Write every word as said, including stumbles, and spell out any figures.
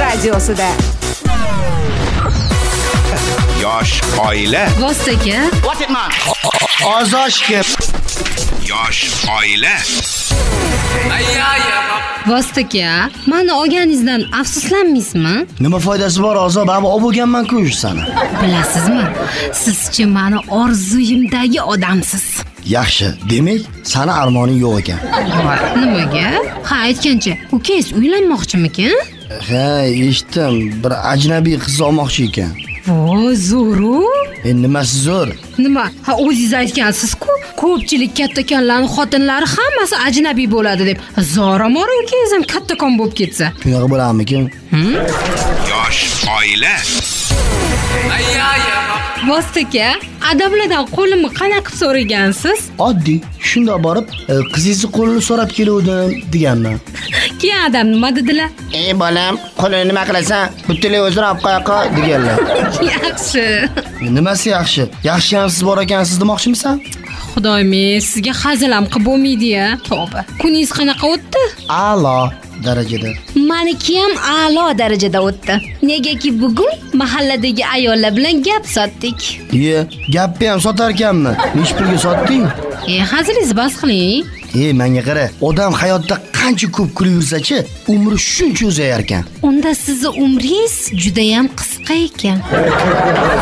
radiosida. Yosh oila. Vostaka. What it man? Ozoshki. Yosh oila. Vostaka, meni olganingizdan afsuslanmaysizmi? Nima foydasi bor Ozo? Baba olib bo'lganman-ku sani. Bilasizmi? Sizchi meni orzuyimdagi odamsiz. Yaxshi, demak, sani armoning yo'q ekan. Nimaga? Ha, aytgancha, ukangiz uylanmoqchimikan? Ha, eshitdim, bir ajnabiy qiz olmoqchi ekan. Voy, zo'r-u. E nimasi zo'r? Nima? Ha, o'zingiz aytgansiz-ku, ko'pchilik kattakonlarning xotinlari hammasi ajnabiy bo'ladi deb. Zo'ramor ukangiz ham kattakon bo'lib ketsa. Shunaqa bo'larmikin? Yosh oila. Vostaka, adamlardan qo'limni qana qilib so'ragansiz? Oddiy, shunda borib, qizingizni qo'lini so'rab keluvdim deganman. Keyin adam nima dedilar? "Ey bolam, qo'lini nima qilasan? Butunlay o'zini olib qo'yaqa" deganlar. Yaxshi. Nimasi yaxshi? Yaxshi ham siz bor ekansiz demoqchimisan? Xudoyim, sizga hazil ham qilib bo'lmaydi-ya. Tavba. Kuningiz qanaqa o'tdi? A'lo darajada. Meniki ham a'lo darajada o'tdi. Negaki bugun mahalladagi ayollar bilan gap sotdik. Ye, gapni ham sotar ekanmi? Nech pulga sotding? E, hazilingizni bas qiling. Ey, menga qara, odam hayotda qancha ko'p kulib yursa-chi, umri shuncha uzayar ekan. Unda sizning umringiz juda ham qisqa ekan.